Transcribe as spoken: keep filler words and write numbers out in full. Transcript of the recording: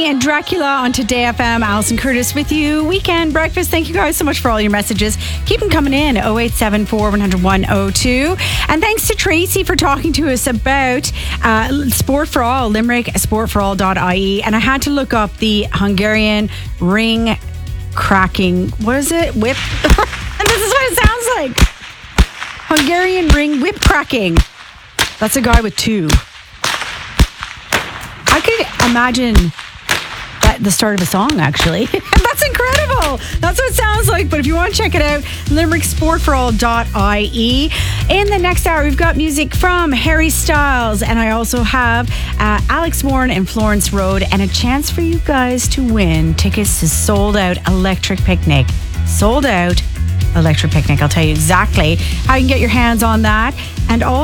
and Dracula on Today F M. Alison Curtis with you. Weekend breakfast. Thank you guys so much for all your messages. Keep them coming in. oh eight seven four, one oh one, oh two. And thanks to Tracy for talking to us about uh, Sport for All, Limerick, sport for all dot I E. And I had to look up the Hungarian ring cracking. What is it? Whip. And this is what it sounds like. Hungarian ring whip cracking. That's a guy with two. I could imagine that the start of a song, actually. That's incredible. That's what it sounds like. But if you want to check it out, limerick sport for all dot I E. In the next hour, we've got music from Harry Styles. And I also have uh, Alex Warren and Florence Road. And a chance for you guys to win tickets to Sold Out Electric Picnic. Sold Out Electric Picnic. I'll tell you exactly how you can get your hands on that. And also